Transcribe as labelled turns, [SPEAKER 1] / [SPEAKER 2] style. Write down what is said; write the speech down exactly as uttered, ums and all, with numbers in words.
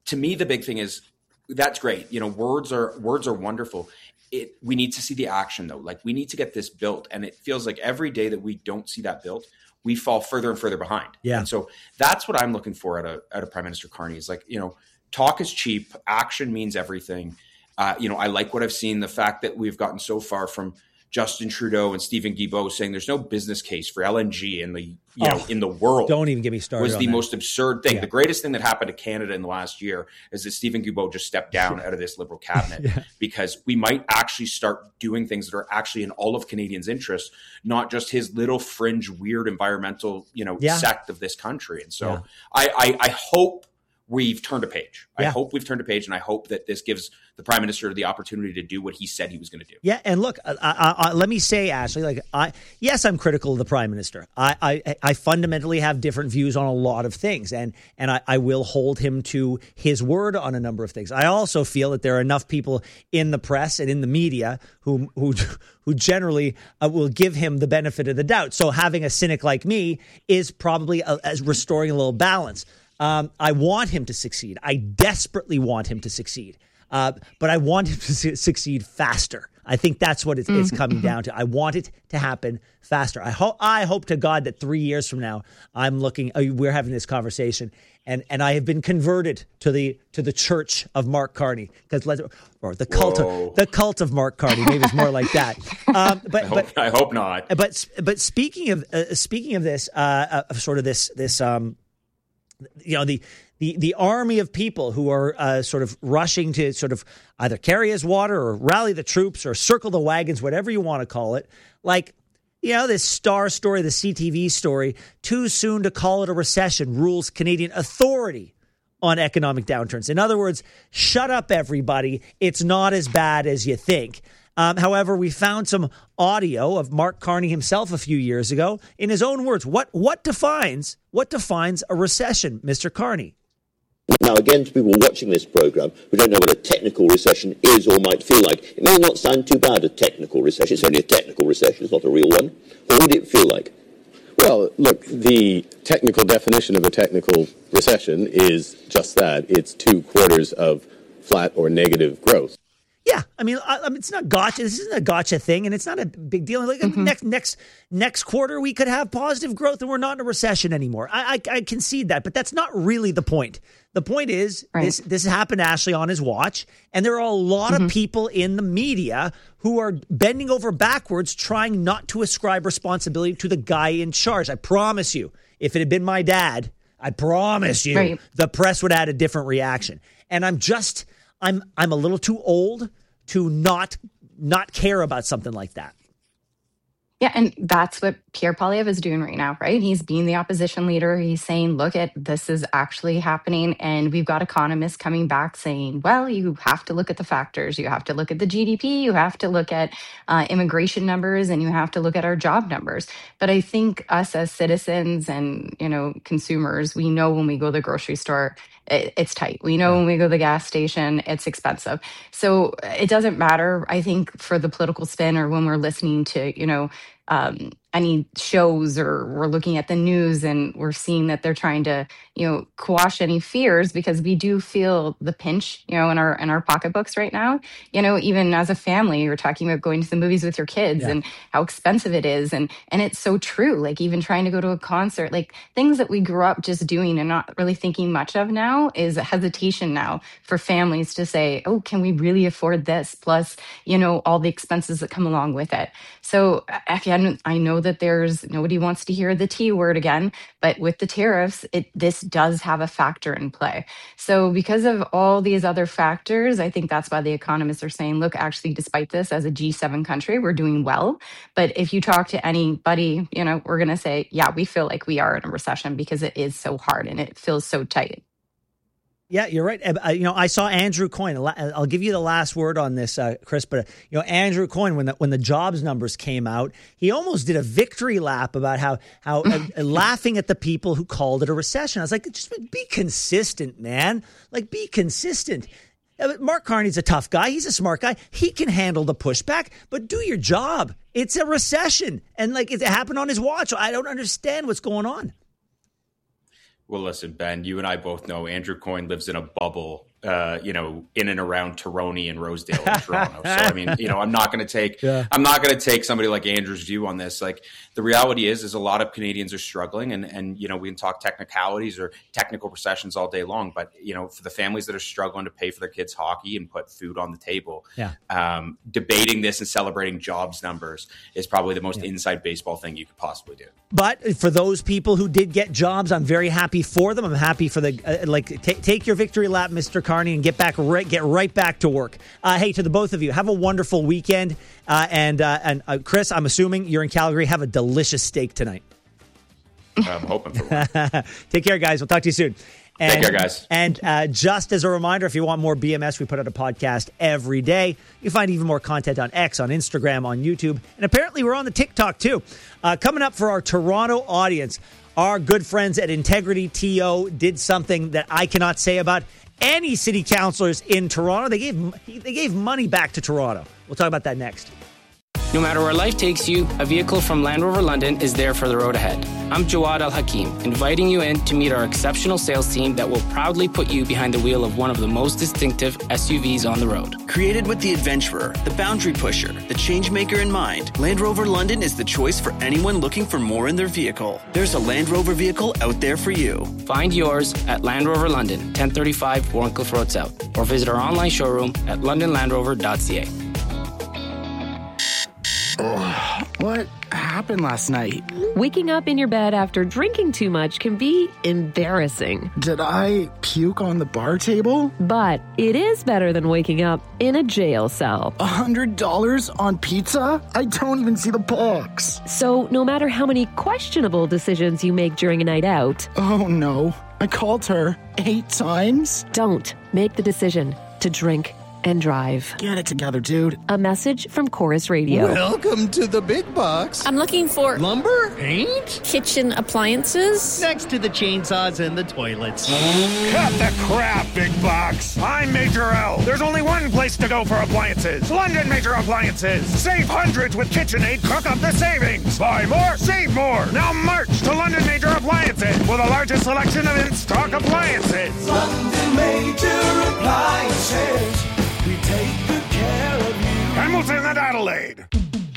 [SPEAKER 1] to me, the big thing is that's great. You know, words are words are wonderful. It, we need to see the action though. Like we need to get this built. And it feels like every day that we don't see that built, we fall further and further behind.
[SPEAKER 2] Yeah.
[SPEAKER 1] And so that's what I'm looking for at a, at a Prime Minister Carney is like, you know, talk is cheap. Action means everything. Uh, you know, I like what I've seen. The fact that we've gotten so far from Justin Trudeau and Stephen Guilbeault saying there's no business case for L N G in the you oh, know in the world.
[SPEAKER 2] Don't even get me started.
[SPEAKER 1] Was
[SPEAKER 2] on
[SPEAKER 1] the
[SPEAKER 2] that.
[SPEAKER 1] most absurd thing.
[SPEAKER 2] Yeah.
[SPEAKER 1] The greatest thing that happened to Canada in the last year is that Stephen Guilbeault just stepped down out of this Liberal cabinet yeah. because we might actually start doing things that are actually in all of Canadians' interests, not just his little fringe, weird environmental you know yeah. sect of this country. And so yeah. I, I I hope we've turned a page. Yeah. I hope we've turned a page, and I hope that this gives the Prime Minister the opportunity to do what he said he was going to do.
[SPEAKER 2] Yeah, and look, I, I, I, let me say, Ashley, like, I yes, I'm critical of the Prime Minister. I, I, I fundamentally have different views on a lot of things, and and I, I will hold him to his word on a number of things. I also feel that there are enough people in the press and in the media who who who generally uh, will give him the benefit of the doubt. So having a cynic like me is probably a, as restoring a little balance. Um, I want him to succeed. I desperately want him to succeed. Uh, but I want him to su- succeed faster. I think that's what it's, it's coming down to. I want it to happen faster. I hope. I hope to God that three years from now, I'm looking. Uh, we're having this conversation, and and I have been converted to the to the church of Mark Carney, because or the cult
[SPEAKER 1] Whoa.
[SPEAKER 2] of the cult of Mark Carney. Maybe it's more like that. Um, but
[SPEAKER 1] I hope,
[SPEAKER 2] but
[SPEAKER 1] I hope not.
[SPEAKER 2] But but speaking of uh, speaking of this, uh, of sort of this this um, you know the. The the army of people who are uh, sort of rushing to sort of either carry his water or rally the troops or circle the wagons, whatever you want to call it. Like, you know, this Star story, the C T V story, too soon to call it a recession, rules Canadian authority on economic downturns. In other words, shut up, everybody. It's not as bad as you think. Um, however, we found some audio of Mark Carney himself a few years ago. In his own words, what what defines what defines a recession, Mister Carney?
[SPEAKER 3] Now, again, to people watching this programme who don't know what a technical recession is or might feel like, it may not sound too bad, a technical recession. It's only a technical recession, it's not a real one. What would it feel like?
[SPEAKER 4] Well, look, the technical definition of a technical recession is just that. It's two quarters of flat or negative growth.
[SPEAKER 2] Yeah, I mean, I, I mean, it's not gotcha. This isn't a gotcha thing, and it's not a big deal. Like mm-hmm. next next next quarter, we could have positive growth, and we're not in a recession anymore. I, I, I concede that, but that's not really the point. The point is right. this this happened, Ashley, on his watch, and there are a lot mm-hmm. of people in the media who are bending over backwards trying not to ascribe responsibility to the guy in charge. I promise you, if it had been my dad, I promise you, right. the press would have had a different reaction. And I'm just, I'm I'm a little too old to not not care about something like that.
[SPEAKER 5] Yeah, and that's what Pierre Poilievre is doing right now, right? He's being the opposition leader. He's saying, look, at this is actually happening. And we've got economists coming back saying, well, you have to look at the factors. You have to look at the G D P. You have to look at uh, immigration numbers, and you have to look at our job numbers. But I think us as citizens and, you know, consumers, we know when we go to the grocery store, it, it's tight. We know when we go to the gas station, it's expensive. So it doesn't matter, I think, for the political spin or when we're listening to, you know, Um, any shows or we're looking at the news and we're seeing that they're trying to, you know, quash any fears, because we do feel the pinch, you know, in our in our pocketbooks right now. You know, even as a family, you're talking about going to the movies with your kids yeah. and how expensive it is. And and it's so true. Like even trying to go to a concert, like things that we grew up just doing and not really thinking much of now is a hesitation now for families to say, oh, can we really afford this? Plus, you know, all the expenses that come along with it. So if you hadn't, I know that there's nobody wants to hear the T word again, but with the tariffs, it this does have a factor in play. So because of all these other factors, I think that's why the economists are saying, look, actually, despite this, as a G seven country, we're doing well. But if you talk to anybody, you know, we're going to say, yeah, we feel like we are in a recession because it is so hard and it feels so tight.
[SPEAKER 2] Yeah, you're right. Uh, you know, I saw Andrew Coyne. I'll give you the last word on this, uh, Chris. But you know, Andrew Coyne, when the when the jobs numbers came out, he almost did a victory lap about how how uh, laughing at the people who called it a recession. I was like, just be consistent, man. Like, be consistent. Mark Carney's a tough guy. He's a smart guy. He can handle the pushback, but do your job. It's a recession, and like it happened on his watch. I don't understand what's going on.
[SPEAKER 1] Well, listen, Ben, you and I both know Andrew Coyne lives in a bubble, uh, you know, in and around Tironi and Rosedale in Toronto. So, I mean, you know, I'm not going to take, yeah. I'm not going to take somebody like Andrew's view on this. Like, the reality is, is a lot of Canadians are struggling, and, and, you know, we can talk technicalities or technical recessions all day long, but, you know, for the families that are struggling to pay for their kids' hockey and put food on the table,
[SPEAKER 2] yeah.
[SPEAKER 1] um, debating this and celebrating jobs numbers is probably the most yeah. inside baseball thing you could possibly do.
[SPEAKER 2] But for those people who did get jobs, I'm very happy for them. I'm happy for the, uh, like, t- take your victory lap, Mister Carney, and get back right, get right back to work. Uh, hey, to the both of you, have a wonderful weekend. Uh, and uh, and uh, Chris, I'm assuming you're in Calgary. Have a delicious steak tonight.
[SPEAKER 1] I'm hoping for one.
[SPEAKER 2] Take care, guys. We'll talk to you soon. And,
[SPEAKER 1] Take care, guys.
[SPEAKER 2] And uh, just as a reminder, if you want more B M S, we put out a podcast every day. You find even more content on X, on Instagram, on YouTube. And apparently we're on the TikTok, too. Uh, coming up for our Toronto audience, our good friends at Integrity T O did something that I cannot say about any city councilors in Toronto. They gave they gave money back to Toronto. We'll talk about that next.
[SPEAKER 6] No matter where life takes you, a vehicle from Land Rover London is there for the road ahead. I'm Jawad Al Hakim, inviting you in to meet our exceptional sales team that will proudly put you behind the wheel of one of the most distinctive S U Vs on the road.
[SPEAKER 7] Created with the adventurer, the boundary pusher, the change maker in mind, Land Rover London is the choice for anyone looking for more in their vehicle. There's a Land Rover vehicle out there for you.
[SPEAKER 6] Find yours at Land Rover London, ten thirty-five Warncliffe Road South, or visit our online showroom at london land rover dot c a.
[SPEAKER 8] Oh, what happened last night?
[SPEAKER 9] Waking up in your bed after drinking too much can be embarrassing.
[SPEAKER 8] Did I puke on the bar table?
[SPEAKER 9] But it is better than waking up in a jail cell.
[SPEAKER 8] A hundred dollars on pizza? I don't even see the box.
[SPEAKER 9] So no matter how many questionable decisions you make during a night out...
[SPEAKER 8] Oh no, I called her eight times?
[SPEAKER 9] Don't make the decision to drink and drive.
[SPEAKER 8] Get it together, dude.
[SPEAKER 9] A message from Chorus Radio.
[SPEAKER 10] Welcome to the big box.
[SPEAKER 11] I'm looking for
[SPEAKER 10] lumber, paint,
[SPEAKER 11] kitchen appliances.
[SPEAKER 10] Next to the chainsaws and the toilets.
[SPEAKER 12] Cut the crap, big box. I'm Major L. There's only one place to go for appliances. London Major Appliances. Save hundreds with KitchenAid. Cook up the savings. Buy more, save more. Now march to London Major Appliances with the largest selection of in-stock appliances.
[SPEAKER 13] London Major Appliances. We take good care of you.
[SPEAKER 12] Hamilton and Adelaide.